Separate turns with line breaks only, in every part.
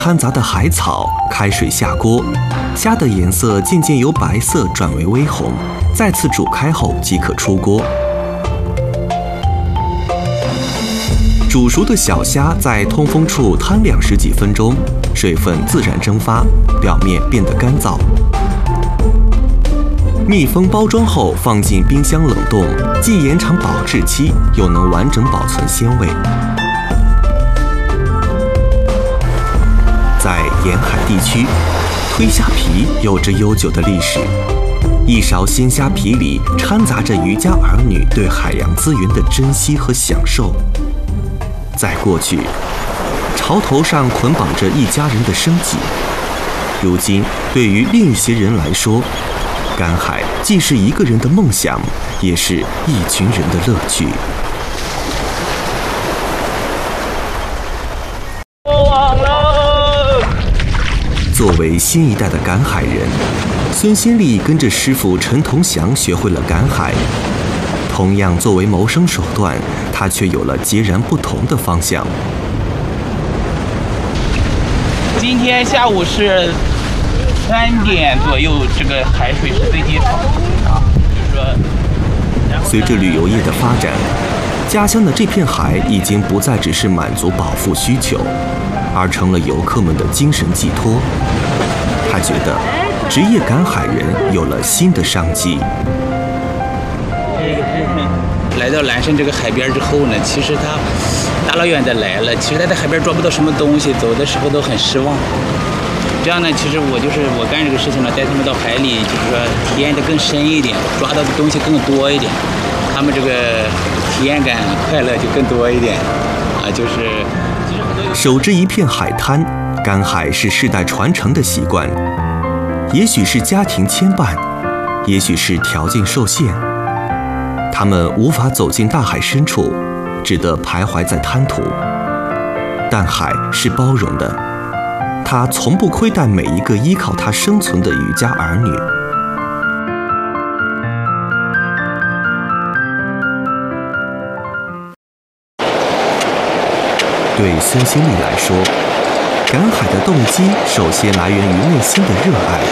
掺杂的海草，开水下锅，虾的颜色渐渐由白色转为微红，再次煮开后即可出锅。煮熟的小虾在通风处摊20几分钟，水分自然蒸发，表面变得干燥。密封包装后放进冰箱冷冻，既延长保质期，又能完整保存鲜味。在沿海地区，推虾皮有着悠久的历史。一勺鲜虾皮里掺杂着渔家儿女对海洋资源的珍惜和享受。在过去，潮头上捆绑着一家人的生计。如今，对于另一些人来说，赶海既是一个人的梦想，也是一群人的乐趣。作为新一代的赶海人，孙新丽跟着师傅陈同祥学会了赶海。同样作为谋生手段，他却有了截然不同的方向。
今天下午是3点左右，这个海水是最低潮啊，就是说，
随着旅游业的发展，家乡的这片海已经不再只是满足饱腹需求，而成了游客们的精神寄托。他觉得，职业赶海人有了新的商机。
来到蓝山这个海边之后呢，其实他大老远的来了，其实他在海边抓不到什么东西，走的时候都很失望。这样呢，其实我干这个事情呢，带他们到海里，就是说体验的更深一点，抓到的东西更多一点，他们这个体验感、快乐就更多一点啊，就是其实很多
守着一片海滩，赶海是世代传承的习惯，也许是家庭牵绊，也许是条件受限。他们无法走进大海深处，只得徘徊在滩涂。但海是包容的，它从不亏待每一个依靠它生存的渔家儿女。对孙新丽来说，赶海的动机首先来源于内心的热爱。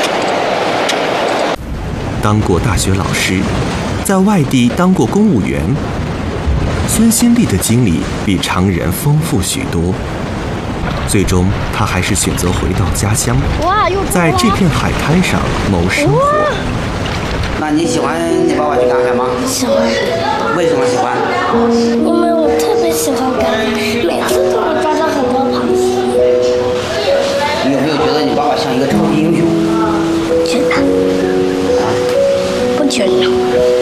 当过大学老师，在外地当过公务员，孙新丽的经历比常人丰富许多。最终，他还是选择回到家乡，在这片海滩上谋生活。
那你喜欢你爸爸去赶海吗？
喜欢。
为什么喜欢？
因为我特别喜欢赶海，每次都能抓到很多螃蟹。
你有没有觉得你爸爸像一个超级英雄？
觉得。啊？不觉得。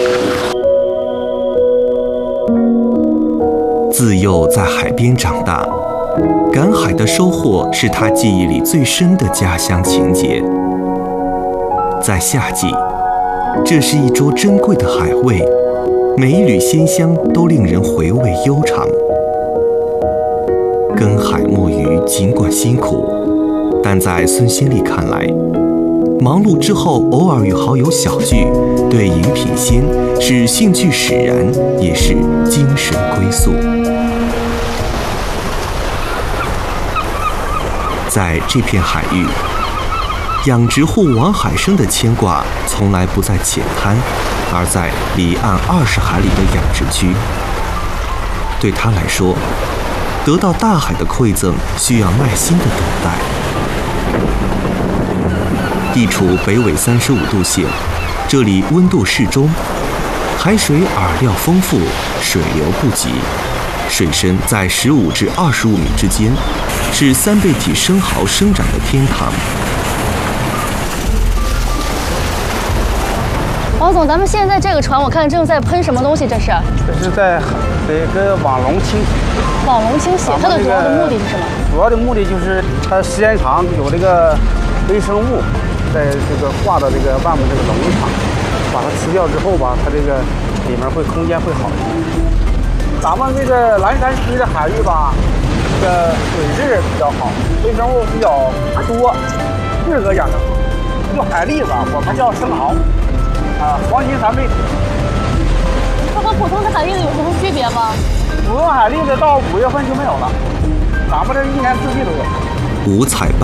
自幼在海边长大，赶海的收获是他记忆里最深的家乡情结。在夏季，这是一桌珍贵的海味，每一缕鲜香都令人回味悠长。耕海摸鱼尽管辛苦，但在孙新丽看来，忙碌之后偶尔与好友小聚，对饮品鲜是兴趣使然，也是精神归宿。在这片海域，养殖户王海生的牵挂从来不在浅滩，而在离岸20海里的养殖区。对他来说，得到大海的馈赠需要耐心的等待。地处北纬35度线，这里温度适中，海水饵料丰富，水流不急，水深在15至25米之间，是三倍体生蚝生长的天堂。
王总，咱们现在这个船，我看正在喷什么东西？这是？
这是在这个网笼清洗。
网笼清洗，它的主要的目的是什么？
主要的目的就是它时间长有这个微生物在这个挂到这个外面这个笼上，把它吃掉之后吧，它这个里面空间会好一点。咱们这个蓝山区的海域吧，这个水质比较好，微生物比较多，适合养殖。用海蛎子，我们叫生蚝，黄金3倍体。
它和普通的海蛎子有什么区别吗？
普通海蛎子到5月份就没有了，咱们这1年4季都有。
五彩斑